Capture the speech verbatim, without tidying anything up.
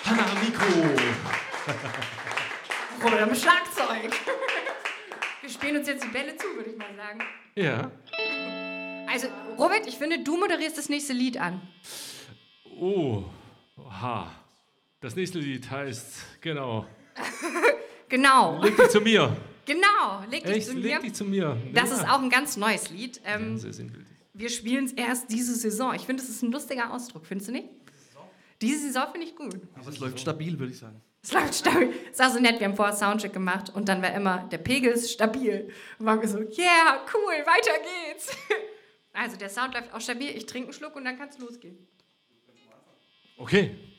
Hanna am Mikro. Robert am Schlagzeug. Wir spielen uns jetzt die Bälle zu, würde ich mal sagen. Ja. Also, Robert, ich finde, du moderierst das nächste Lied an. Oh, ha. Das nächste Lied heißt, genau. Genau. Leg dich zu mir. Genau, leg dich Echt? zu mir. Leg dich zu mir. Das ja. ist auch ein ganz neues Lied. Ähm, Ja, sehr sinnbildlich. wir spielen es erst diese Saison. Ich finde, das ist ein lustiger Ausdruck, findest du nicht? Diese Saison finde ich gut. Aber es läuft stabil, würde ich sagen. Es läuft stabil. Es ist auch so nett, wir haben vorher Soundcheck gemacht und dann war immer, der Pegel ist stabil. Und waren wir so, yeah, cool, weiter geht's. Also der Sound läuft auch stabil, ich trinke einen Schluck und dann kann es losgehen. Okay.